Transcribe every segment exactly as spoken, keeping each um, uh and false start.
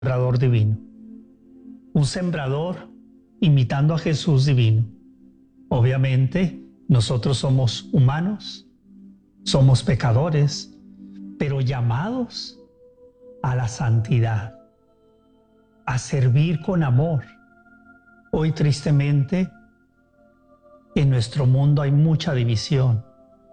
sembrador divino. Un sembrador imitando a Jesús divino. Obviamente, nosotros somos humanos, somos pecadores, pero llamados a la santidad, a servir con amor. Hoy, tristemente, en nuestro mundo hay mucha división.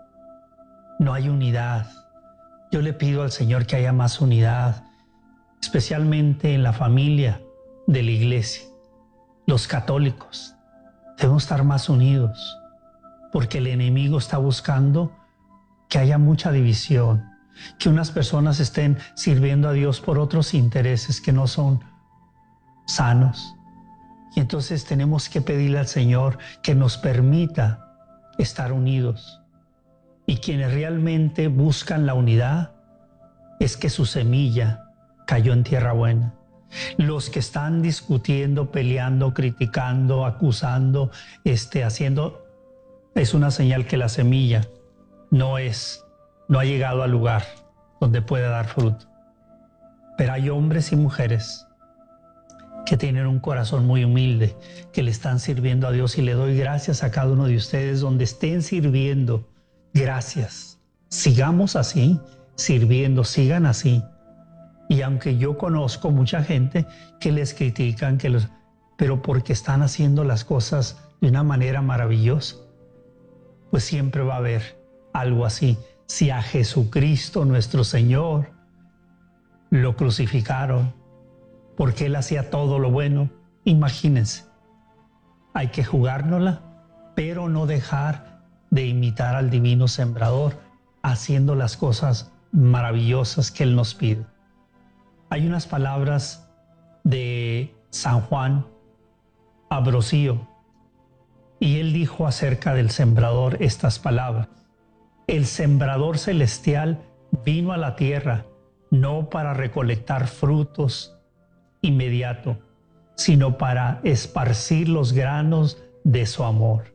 No hay unidad. Yo le pido al Señor que haya más unidad, especialmente en la familia de la iglesia. Los católicos debemos estar más unidos, porque el enemigo está buscando que haya mucha división, que unas personas estén sirviendo a Dios por otros intereses que no son sanos. Y entonces tenemos que pedirle al Señor que nos permita estar unidos. Y quienes realmente buscan la unidad es que su semilla cayó en tierra buena. Los que están discutiendo, peleando, criticando, acusando, este, haciendo, es una señal que la semilla no es, no ha llegado al lugar donde puede dar fruto. Pero hay hombres y mujeres que tienen un corazón muy humilde, que le están sirviendo a Dios, y le doy gracias a cada uno de ustedes donde estén sirviendo. Gracias. Sigamos así, sirviendo, sigan así. Y aunque yo conozco mucha gente que les critican, que los, pero porque están haciendo las cosas de una manera maravillosa, pues siempre va a haber algo así. Si a Jesucristo nuestro Señor lo crucificaron porque Él hacía todo lo bueno, imagínense, hay que jugárnosla, pero no dejar de imitar al divino sembrador, haciendo las cosas maravillosas que Él nos pide. Hay unas palabras de San Juan Ambrosio, y él dijo acerca del sembrador estas palabras: el sembrador celestial vino a la tierra no para recolectar frutos inmediato, sino para esparcir los granos de su amor.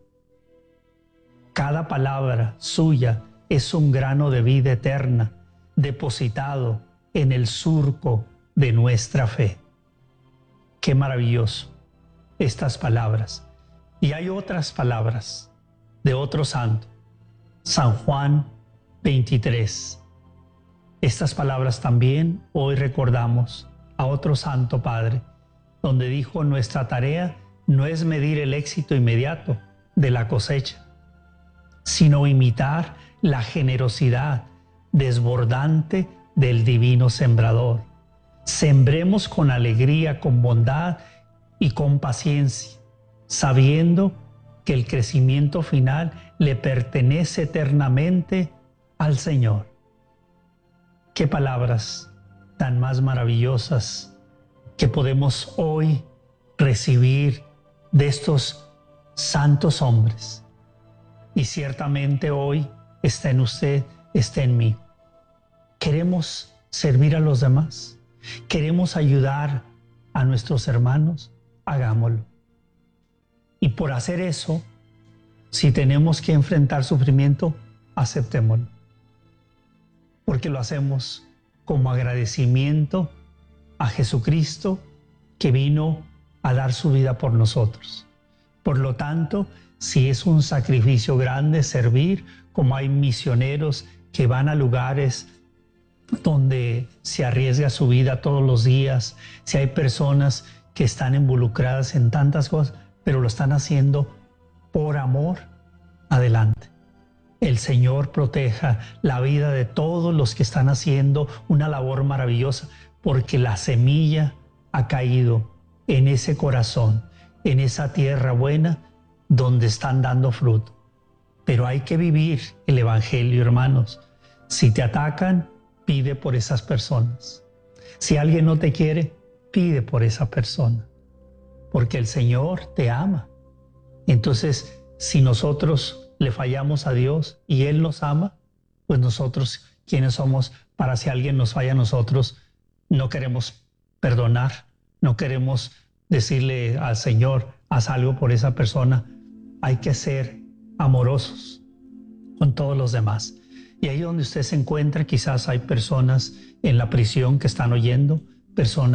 Cada palabra suya es un grano de vida eterna depositado en el surco de nuestra fe. Qué maravilloso estas palabras. Y hay otras palabras de otro santo, San Juan veintitrés. Estas palabras también hoy recordamos a otro santo padre, donde dijo: nuestra tarea no es medir el éxito inmediato de la cosecha, sino imitar la generosidad desbordante del divino sembrador. Sembremos con alegría, con bondad y con paciencia, sabiendo que el crecimiento final le pertenece eternamente al Señor. Qué palabras tan más maravillosas que podemos hoy recibir de estos santos hombres. Y ciertamente hoy está en usted, está en mí. ¿Queremos servir a los demás? ¿Queremos ayudar a nuestros hermanos? Hagámoslo. Y por hacer eso, si tenemos que enfrentar sufrimiento, aceptémoslo. Porque lo hacemos como agradecimiento a Jesucristo, que vino a dar su vida por nosotros. Por lo tanto, si es un sacrificio grande servir, como hay misioneros que van a lugares donde se arriesga su vida todos los días, si hay personas que están involucradas en tantas cosas, pero lo están haciendo por amor, adelante. El Señor proteja la vida de todos los que están haciendo una labor maravillosa, porque la semilla ha caído en ese corazón, en esa tierra buena donde están dando fruto. Pero hay que vivir el Evangelio, hermanos. Si te atacan, pide por esas personas. Si alguien no te quiere, pide por esa persona, porque el Señor te ama. Entonces, si nosotros le fallamos a Dios y Él nos ama, pues nosotros, ¿quiénes somos para si alguien nos falla a nosotros? No queremos perdonar, no queremos decirle al Señor: haz algo por esa persona. Hay que ser amorosos con todos los demás. Y ahí donde usted se encuentra, quizás hay personas en la prisión que están oyendo, personas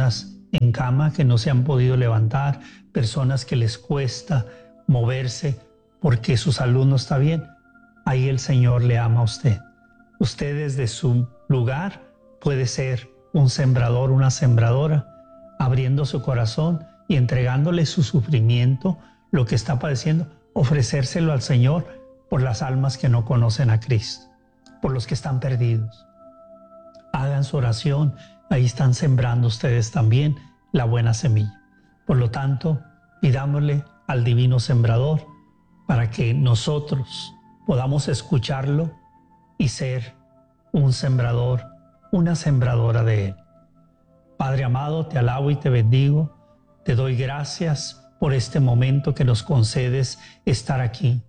en cama que no se han podido levantar, personas que les cuesta moverse porque su salud no está bien. Ahí el Señor le ama a usted. Usted desde su lugar puede ser un sembrador, una sembradora, abriendo su corazón y entregándole su sufrimiento, lo que está padeciendo, ofrecérselo al Señor por las almas que no conocen a Cristo, por los que están perdidos. Hagan su oración, ahí están sembrando ustedes también la buena semilla. Por lo tanto, pidámosle al Divino Sembrador para que nosotros podamos escucharlo y ser un sembrador, una sembradora de Él. Padre amado, te alabo y te bendigo, te doy gracias por este momento que nos concedes estar aquí.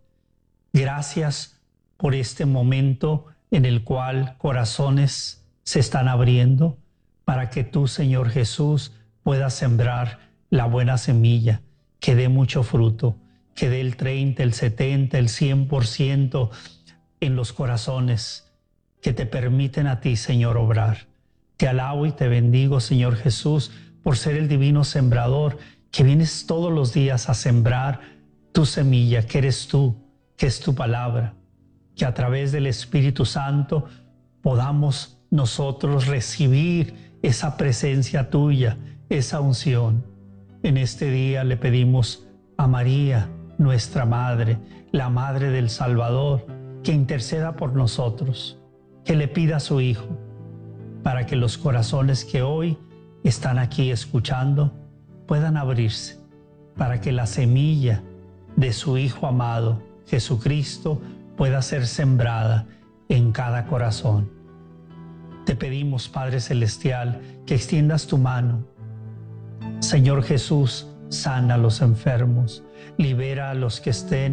Gracias por este momento en el cual corazones se están abriendo para que tú, Señor Jesús, puedas sembrar la buena semilla, que dé mucho fruto, que dé el treinta, el setenta, el cien por ciento en los corazones que te permiten a ti, Señor, obrar. Te alabo y te bendigo, Señor Jesús, por ser el divino sembrador, que vienes todos los días a sembrar tu semilla, que eres tú, que es tu palabra, que a través del Espíritu Santo podamos nosotros recibir esa presencia tuya, esa unción. En este día le pedimos a María, nuestra Madre, la Madre del Salvador, que interceda por nosotros, que le pida a su Hijo, para que los corazones que hoy están aquí escuchando puedan abrirse, para que la semilla de su Hijo amado, Jesucristo, pueda ser sembrada en cada corazón. Te pedimos, Padre Celestial, que extiendas tu mano. Señor Jesús, sana a los enfermos, libera a los que estén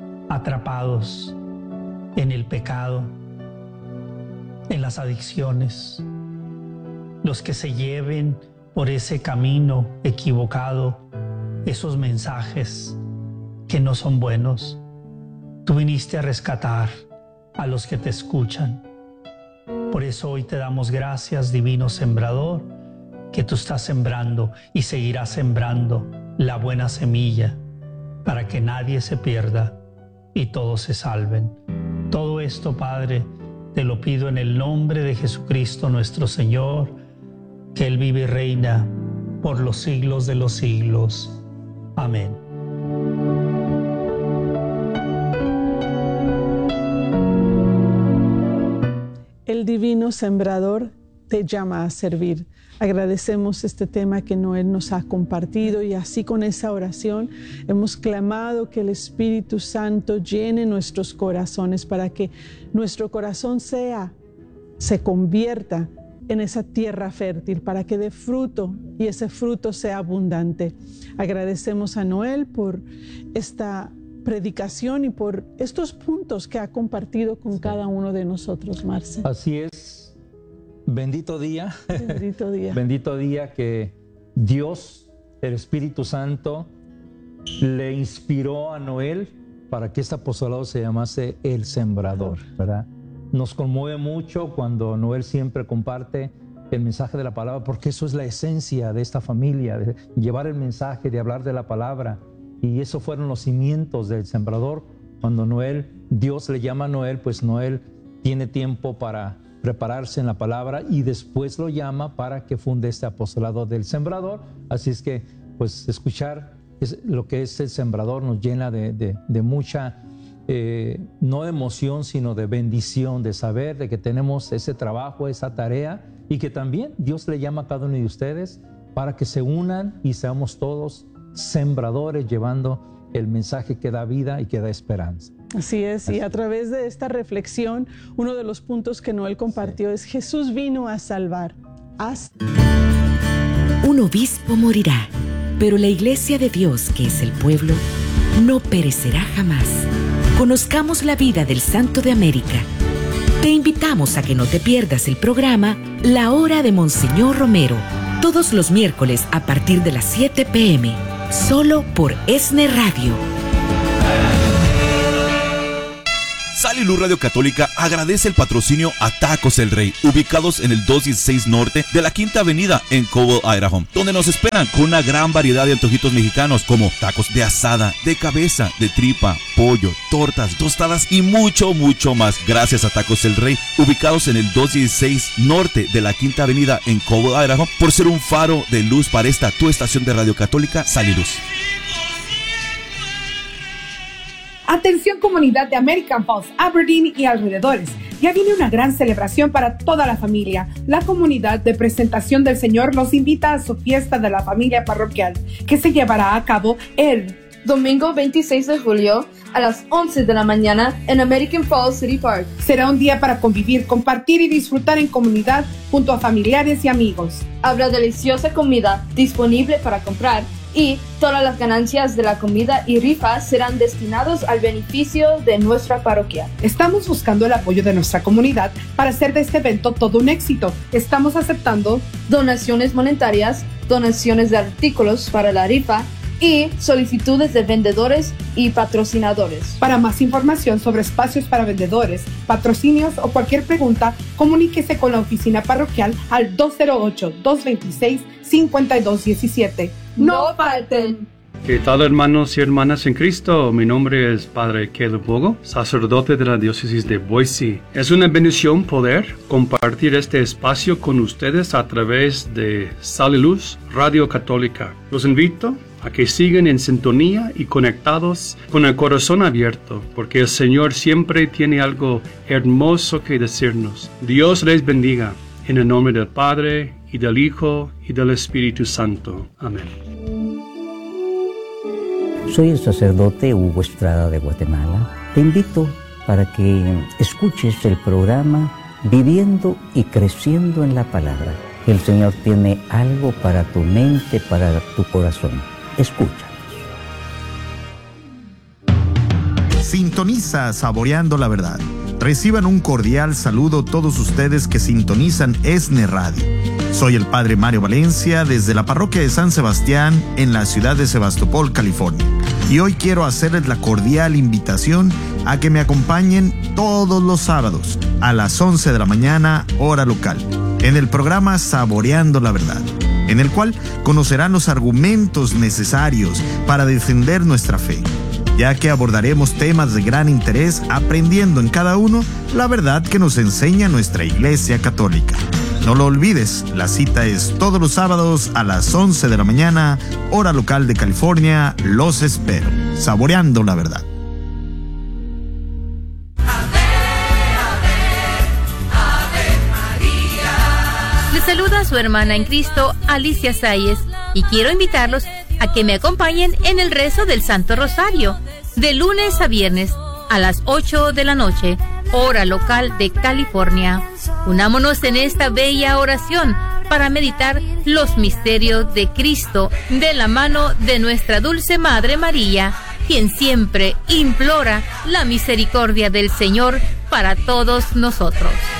atrapados en el pecado, en las adicciones, los que se lleven por ese camino equivocado, esos mensajes que no son buenos. Tú viniste a rescatar a los que te escuchan. Por eso hoy te damos gracias, Divino Sembrador, que tú estás sembrando y seguirás sembrando la buena semilla para que nadie se pierda y todos se salven. Todo esto, Padre, te lo pido en el nombre de Jesucristo nuestro Señor, que Él vive y reina por los siglos de los siglos. Amén. El Divino Sembrador te llama a servir. Agradecemos este tema que Noel nos ha compartido y así con esa oración hemos clamado que el Espíritu Santo llene nuestros corazones para que nuestro corazón sea, se convierta en esa tierra fértil, para que dé fruto y ese fruto sea abundante. Agradecemos a Noel por esta predicación y por estos puntos que ha compartido con cada uno de nosotros, Marce. Así es. Bendito día. Bendito día. Bendito día que Dios, el Espíritu Santo, le inspiró a Noel para que este apostolado se llamase El Sembrador, ¿verdad? Nos conmueve mucho cuando Noel siempre comparte el mensaje de la palabra, porque eso es la esencia de esta familia, de llevar el mensaje, de hablar de la palabra. Y eso fueron los cimientos del Sembrador. Cuando Noel, Dios le llama a Noel, pues Noel tiene tiempo para prepararse en la palabra y después lo llama para que funde este apostolado del Sembrador. Así es que, pues, escuchar es, lo que es el Sembrador nos llena de, de, de mucha, eh, no de emoción, sino de bendición, de saber de que tenemos ese trabajo, esa tarea, y que también Dios le llama a cada uno de ustedes para que se unan y seamos todos sembradores, llevando el mensaje que da vida y que da esperanza. Así es, y a través de esta reflexión, uno de los puntos que Noel compartió sí. es Jesús vino a salvar. Haz... Un obispo morirá, pero la iglesia de Dios, que es el pueblo, no perecerá jamás. Conozcamos la vida del Santo de América. Te invitamos a que no te pierdas el programa La Hora de Monseñor Romero, todos los miércoles a partir de las siete p m, solo por ESNE Radio. Sal y Luz Radio Católica agradece el patrocinio a Tacos El Rey, ubicados en el doscientos dieciséis Norte de la Quinta Avenida en Cobble, Idaho, donde nos esperan con una gran variedad de antojitos mexicanos como tacos de asada, de cabeza, de tripa, pollo, tortas, tostadas y mucho, mucho más. Gracias a Tacos El Rey, ubicados en el doscientos dieciséis Norte de la Quinta Avenida en Cobble, Idaho, por ser un faro de luz para esta tu estación de Radio Católica, Sal y Luz. Atención comunidad de American Falls, Aberdeen y alrededores. Ya viene una gran celebración para toda la familia. La comunidad de Presentación del Señor los invita a su fiesta de la familia parroquial, que se llevará a cabo el domingo veintiséis de julio a las once de la mañana en American Falls City Park. Será un día para convivir, compartir y disfrutar en comunidad junto a familiares y amigos. Habrá deliciosa comida disponible para comprar y todas las ganancias de la comida y rifas serán destinados al beneficio de nuestra parroquia. Estamos buscando el apoyo de nuestra comunidad para hacer de este evento todo un éxito. Estamos aceptando donaciones monetarias, donaciones de artículos para la rifa y solicitudes de vendedores y patrocinadores. Para más información sobre espacios para vendedores, patrocinios o cualquier pregunta, comuníquese con la oficina parroquial al dos cero ocho, dos dos seis, cinco dos uno siete. ¡No falten! ¿Qué tal, hermanos y hermanas en Cristo? Mi nombre es Padre Caleb Bogo, sacerdote de la diócesis de Boise. Es una bendición poder compartir este espacio con ustedes a través de Sal y Luz Radio Católica. Los invito a que sigan en sintonía y conectados con el corazón abierto, porque el Señor siempre tiene algo hermoso que decirnos. Dios les bendiga, en el nombre del Padre, y del Hijo, y del Espíritu Santo. Amén. Soy el sacerdote Hugo Estrada de Guatemala. Te invito para que escuches el programa Viviendo y Creciendo en la Palabra. El Señor tiene algo para tu mente, para tu corazón. Escúchanos. Sintoniza Saboreando la Verdad. Reciban un cordial saludo todos ustedes que sintonizan ESNE Radio. Soy el Padre Mario Valencia desde la parroquia de San Sebastián en la ciudad de Sebastopol, California. Y hoy quiero hacerles la cordial invitación a que me acompañen todos los sábados a las once de la mañana, hora local, en el programa Saboreando la Verdad, en el cual conocerán los argumentos necesarios para defender nuestra fe, ya que abordaremos temas de gran interés aprendiendo en cada uno la verdad que nos enseña nuestra Iglesia Católica. No lo olvides, la cita es todos los sábados a las once de la mañana, hora local de California. Los espero. Saboreando la Verdad. Les saluda su hermana en Cristo, Alicia Sáez, y quiero invitarlos a que me acompañen en el rezo del Santo Rosario, de lunes a viernes a las ocho de la noche, hora local de California. Unámonos en esta bella oración para meditar los misterios de Cristo de la mano de nuestra dulce Madre María, quien siempre implora la misericordia del Señor para todos nosotros.